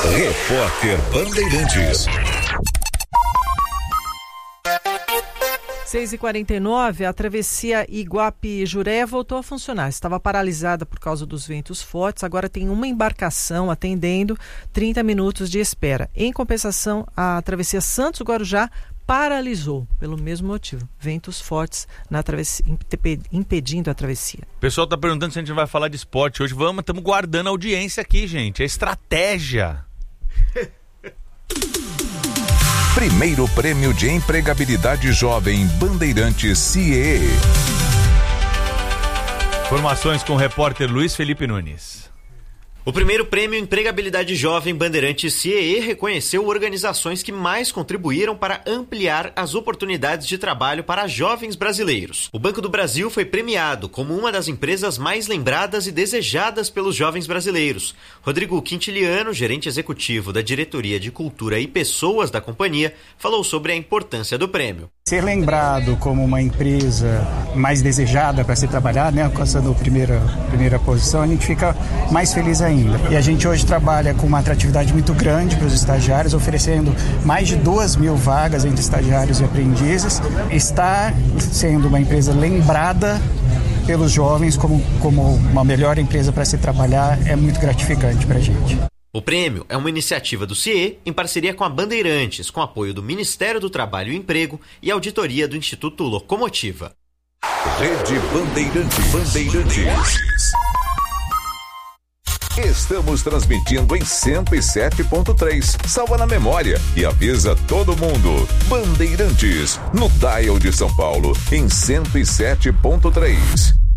Repórter Bandeirantes. 6h49, a travessia Iguape-Juré voltou a funcionar. Estava paralisada por causa dos ventos fortes. Agora tem uma embarcação atendendo, 30 minutos de espera. Em compensação, a travessia Santos-Guarujá paralisou pelo mesmo motivo. Ventos fortes na travessia, impedindo a travessia. O pessoal está perguntando se a gente vai falar de esporte hoje. Vamos, estamos guardando a audiência aqui, gente. É estratégia. Primeiro Prêmio de Empregabilidade Jovem Bandeirantes CIEE. Informações com o repórter Luiz Felipe Nunes. O primeiro prêmio Empregabilidade Jovem Bandeirantes CIEE reconheceu organizações que mais contribuíram para ampliar as oportunidades de trabalho para jovens brasileiros. O Banco do Brasil foi premiado como uma das empresas mais lembradas e desejadas pelos jovens brasileiros. Rodrigo Quintiliano, gerente executivo da Diretoria de Cultura e Pessoas da companhia, falou sobre a importância do prêmio. Ser lembrado como uma empresa mais desejada para se trabalhar, né, alcançando a primeira posição, a gente fica mais feliz ainda. E a gente hoje trabalha com uma atratividade muito grande para os estagiários, oferecendo mais de 2.000 vagas entre estagiários e aprendizes. Está sendo uma empresa lembrada pelos jovens como uma melhor empresa para se trabalhar, é muito gratificante para a gente. O prêmio é uma iniciativa do CIE em parceria com a Bandeirantes, com apoio do Ministério do Trabalho e Emprego e auditoria do Instituto Locomotiva. Rede Bandeirantes. Estamos transmitindo em 107.3. Salva na memória e avisa todo mundo. Bandeirantes, no dial de São Paulo, em 107.3.